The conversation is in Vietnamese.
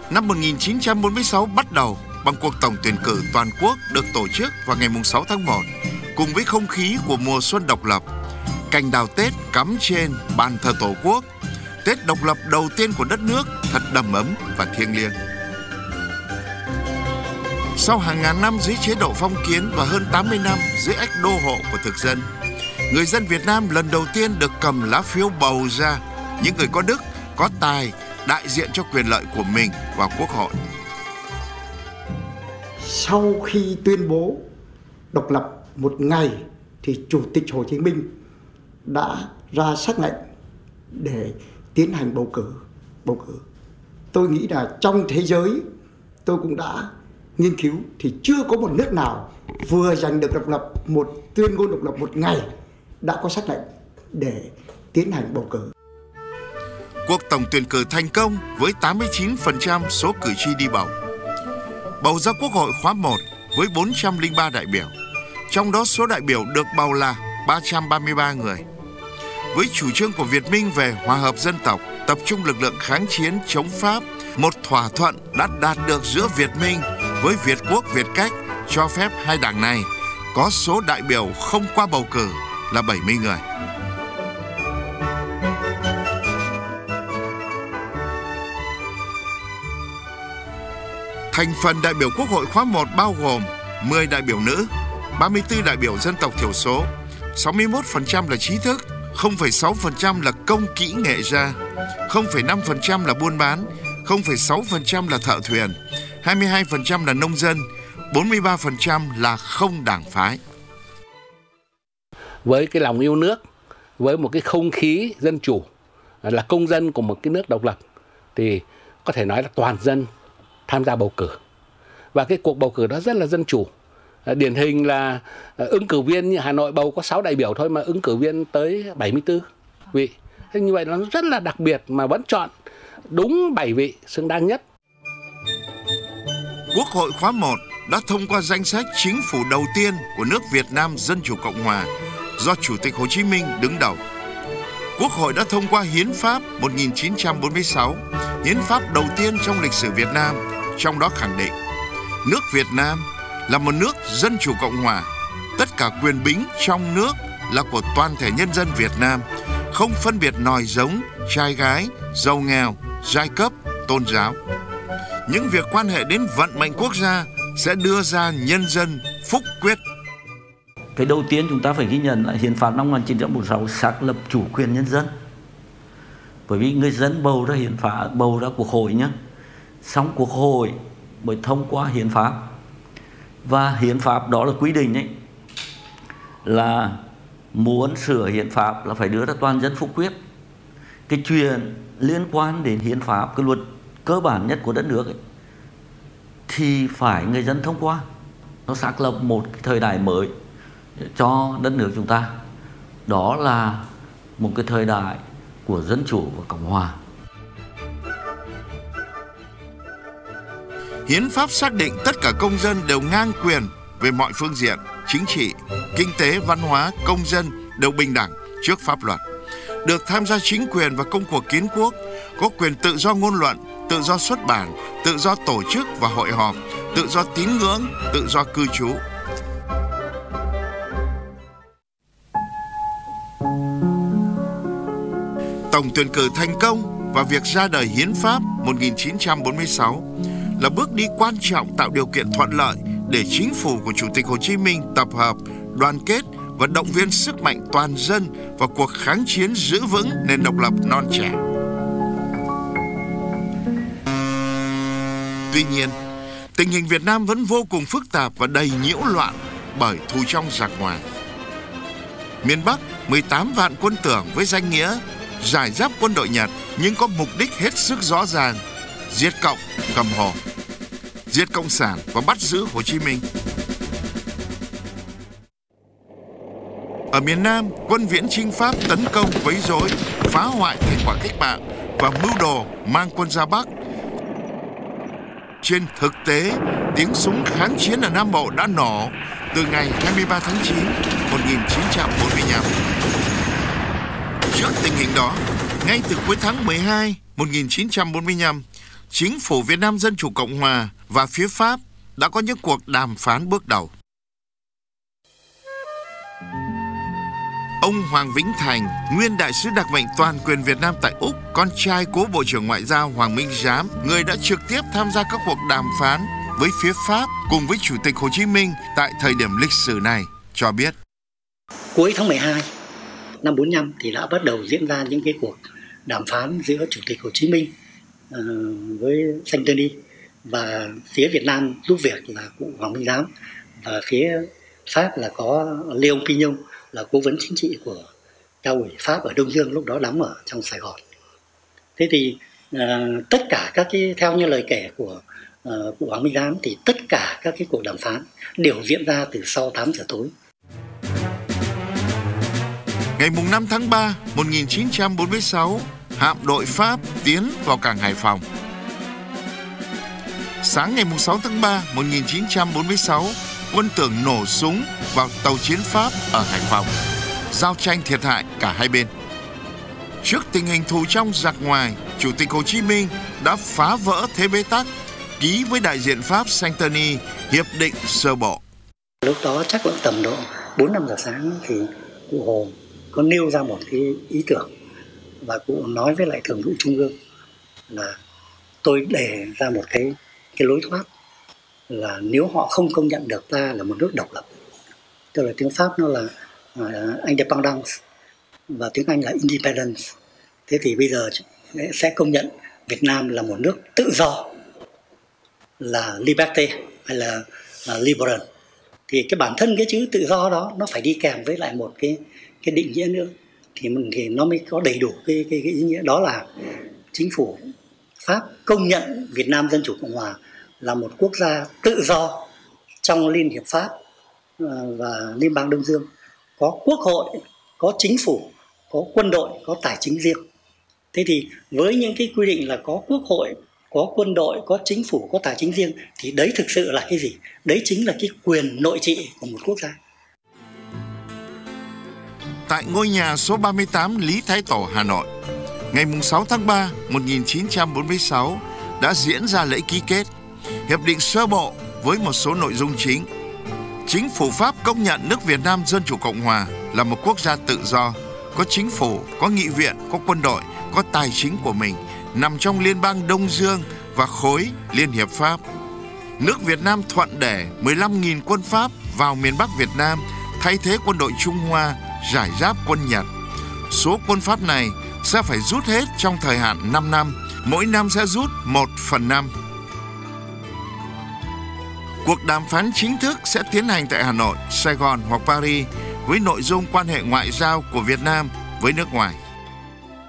Năm 1946 bắt đầu bằng cuộc tổng tuyển cử toàn quốc được tổ chức vào ngày 6 tháng 1, cùng với không khí của mùa xuân độc lập. Cành đào Tết cắm trên bàn thờ Tổ quốc. Tết độc lập đầu tiên của đất nước thật đầm ấm và thiêng liêng. Sau hàng ngàn năm dưới chế độ phong kiến và hơn 80 năm dưới ách đô hộ của thực dân, người dân Việt Nam lần đầu tiên được cầm lá phiếu bầu ra những người có đức, có tài, đại diện cho quyền lợi của mình vào Quốc hội. Sau khi tuyên bố độc lập một ngày thì Chủ tịch Hồ Chí Minh đã ra sắc lệnh để tiến hành bầu cử. Tôi nghĩ là trong thế giới, tôi cũng đã nghiên cứu thì chưa có một nước nào vừa giành được độc lập, một tuyên ngôn độc lập một ngày đã có sắc lệnh để tiến hành bầu cử. Cuộc tổng tuyển cử thành công với 89% số cử tri đi bầu. Bầu ra Quốc hội khóa 1 với 403 đại biểu, trong đó số đại biểu được bầu là 333 người. Với chủ trương của Việt Minh về hòa hợp dân tộc, tập trung lực lượng kháng chiến chống Pháp, một thỏa thuận đã đạt được giữa Việt Minh với Việt Quốc Việt Cách cho phép hai đảng này có số đại biểu không qua bầu cử là 70 người. Thành phần đại biểu Quốc hội khóa 1 bao gồm 10 đại biểu nữ, 34 đại biểu dân tộc thiểu số, 61% là trí thức, 0,6% là công kỹ nghệ gia, 0,5% là buôn bán, 0,6% là thợ thuyền, 22% là nông dân, 43% là không đảng phái. Với cái lòng yêu nước, với một cái không khí dân chủ, là công dân của một cái nước độc lập, thì có thể nói là toàn dân tham gia bầu cử. Và cái cuộc bầu cử đó rất là dân chủ. Điển hình là ứng cử viên như Hà Nội bầu có 6 đại biểu thôi mà ứng cử viên tới 74 vị. Thế như vậy nó rất là đặc biệt mà vẫn chọn đúng 7 vị xứng đáng nhất. Quốc hội khóa 1 đã thông qua danh sách chính phủ đầu tiên của nước Việt Nam Dân Chủ Cộng Hòa do Chủ tịch Hồ Chí Minh đứng đầu. Quốc hội đã thông qua Hiến pháp 1946, hiến pháp đầu tiên trong lịch sử Việt Nam, trong đó khẳng định nước Việt Nam là một nước dân chủ cộng hòa, tất cả quyền bính trong nước là của toàn thể nhân dân Việt Nam, không phân biệt nòi giống, trai gái, giàu nghèo, giai cấp, tôn giáo. Những việc quan hệ đến vận mệnh quốc gia sẽ đưa ra nhân dân phúc quyết. Cái đầu tiên chúng ta phải ghi nhận là Hiến pháp năm 1946 xác lập chủ quyền nhân dân. Bởi vì người dân bầu ra hiến pháp, bầu ra Quốc hội nhé. Xong Quốc hội mới thông qua hiến pháp. Và hiến pháp đó là quy định ấy, là muốn sửa hiến pháp là phải đưa ra toàn dân phúc quyết. Cái chuyện liên quan đến hiến pháp, cái luật cơ bản nhất của đất nước ấy, thì phải người dân thông qua. Nó xác lập một cái thời đại mới cho đất nước chúng ta. Đó là một cái thời đại của dân chủ và cộng hòa. Hiến pháp xác định tất cả công dân đều ngang quyền về mọi phương diện, chính trị, kinh tế, văn hóa, công dân đều bình đẳng trước pháp luật, được tham gia chính quyền và công cuộc kiến quốc, có quyền tự do ngôn luận, tự do xuất bản, tự do tổ chức và hội họp, tự do tín ngưỡng, tự do cư trú. Tổng tuyển cử thành công và việc ra đời Hiến pháp 1946 là bước đi quan trọng tạo điều kiện thuận lợi để chính phủ của Chủ tịch Hồ Chí Minh tập hợp, đoàn kết và động viên sức mạnh toàn dân vào cuộc kháng chiến giữ vững nền độc lập non trẻ. Tuy nhiên, tình hình Việt Nam vẫn vô cùng phức tạp và đầy nhiễu loạn bởi thù trong giặc ngoài. Miền Bắc 18 vạn quân tưởng với danh nghĩa giải giáp quân đội Nhật nhưng có mục đích hết sức rõ ràng: diệt Cộng, cầm Hồ, diệt Cộng sản và bắt giữ Hồ Chí Minh. Ở miền Nam, quân Viễn Chinh Pháp tấn công quấy rối, phá hoại thành quả cách mạng và mưu đồ mang quân ra Bắc. Trên thực tế, tiếng súng kháng chiến ở Nam Bộ đã nổ từ ngày 23 tháng 9, 1945. Trước tình hình đó, ngay từ cuối tháng 12, 1945, chính phủ Việt Nam Dân Chủ Cộng Hòa và phía Pháp đã có những cuộc đàm phán bước đầu. Ông Hoàng Vĩnh Thành, nguyên đại sứ đặc mệnh toàn quyền Việt Nam tại Úc, con trai cố Bộ trưởng Ngoại giao Hoàng Minh Giám, người đã trực tiếp tham gia các cuộc đàm phán với phía Pháp cùng với Chủ tịch Hồ Chí Minh tại thời điểm lịch sử này, cho biết. Cuối tháng 12 năm 45 thì đã bắt đầu diễn ra những cái cuộc đàm phán giữa Chủ tịch Hồ Chí Minh với Saint-Denis, và phía Việt Nam giúp việc là cụ Hoàng Minh Giám, và phía Pháp là có Léon Pignon, là cố vấn chính trị của Cao ủy Pháp ở Đông Dương, lúc đó đóng ở trong Sài Gòn. Thế thì tất cả các cái, theo như lời kể của cụ Hoàng Minh Giám, thì tất cả các cái cuộc đàm phán đều diễn ra từ sau 8 giờ tối. Ngày 5 tháng 3, 1946, hạm đội Pháp tiến vào cảng Hải Phòng. Sáng ngày 6 tháng 3, 1946, quân tưởng nổ súng vào tàu chiến Pháp ở Hải Phòng. Giao tranh thiệt hại cả hai bên. Trước tình hình thù trong giặc ngoài, Chủ tịch Hồ Chí Minh đã phá vỡ thế bế tắc, ký với đại diện Pháp Saint-Denis hiệp định sơ bộ. Lúc đó chắc là tầm độ 4-5 giờ sáng thì cụ Hồ có nêu ra một cái ý tưởng, và cụ nói với lại Thường vụ Trung ương là tôi đề ra một cái lối thoát, là nếu họ không công nhận được ta là một nước độc lập, tức là tiếng Pháp nó là independence và tiếng Anh là independence, thế thì bây giờ sẽ công nhận Việt Nam là một nước tự do, là liberté hay là liberal. Thì cái bản thân cái chữ tự do đó nó phải đi kèm với lại một cái định nghĩa nữa, thì nó mới có đầy đủ cái ý nghĩa, đó là chính phủ Pháp công nhận Việt Nam Dân Chủ Cộng Hòa là một quốc gia tự do trong Liên hiệp Pháp và Liên bang Đông Dương, có quốc hội, có chính phủ, có quân đội, có tài chính riêng. Thế thì với những cái quy định là có quốc hội, có quân đội, có chính phủ, có tài chính riêng, thì đấy thực sự là cái gì? Đấy chính là cái quyền nội trị của một quốc gia. Tại ngôi nhà số 38 Lý Thái Tổ, Hà Nội, ngày 6 tháng 3, 1946 đã diễn ra lễ ký kết hiệp định sơ bộ với một số nội dung chính. Chính phủ Pháp công nhận nước Việt Nam Dân Chủ Cộng Hòa là một quốc gia tự do, có chính phủ, có nghị viện, có quân đội, có tài chính của mình, nằm trong Liên bang Đông Dương và khối Liên hiệp Pháp. Nước Việt Nam thuận để 15.000 quân Pháp vào miền Bắc Việt Nam thay thế quân đội Trung Hoa rải rác quân Nhật. Số quân Pháp này sẽ phải rút hết trong thời hạn 5 năm, mỗi năm sẽ rút 1/5. Cuộc đàm phán chính thức sẽ tiến hành tại Hà Nội, Sài Gòn hoặc Paris với nội dung quan hệ ngoại giao của Việt Nam với nước ngoài.